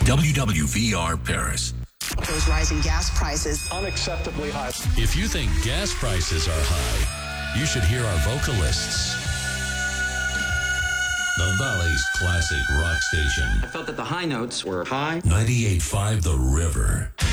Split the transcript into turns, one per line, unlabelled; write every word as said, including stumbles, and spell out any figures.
W W V R Paris.
Those rising gas prices.
Unacceptably high.
If you think gas prices are high, you should hear our vocalists. The Valley's classic rock station.
I felt that the high notes were high.
ninety-eight point five The River.